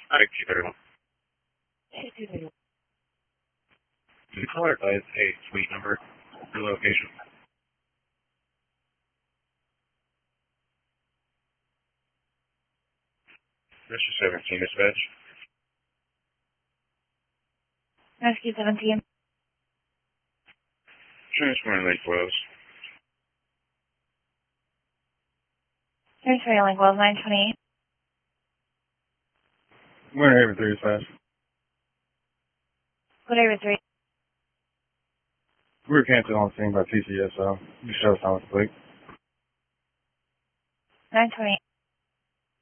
I keep everyone. The caller is a suite number, your location. Mr. 17, dispatch. Rescue 17. Transferring Lake Wells. Transferring Lake Wells 928. Winter Haven 3 dispatch. Whatever 3. We were canceled on scene by TCS, so you show us how it's complete. 928.